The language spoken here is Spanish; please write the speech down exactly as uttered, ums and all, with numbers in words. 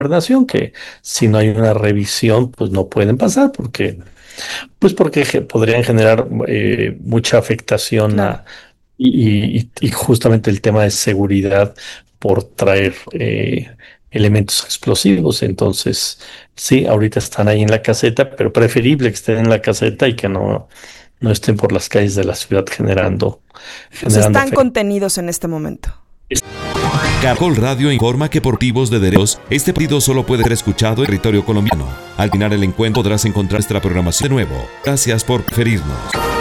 gobernación, que si no hay una revisión, pues no pueden pasar, porque, pues porque ge- podrían generar eh, mucha afectación Claro. a, y, y- y justamente el tema de seguridad por traer eh, elementos explosivos. Entonces, sí, ahorita están ahí en la caseta, pero preferible que estén en la caseta y que no, no estén por las calles de la ciudad generando, O sea, generando están fe. contenidos en este momento. Caracol Radio informa que por motivos de derechos, este partido solo puede ser escuchado en territorio colombiano. Al final el encuentro podrás encontrar nuestra programación de nuevo. Gracias por preferirnos.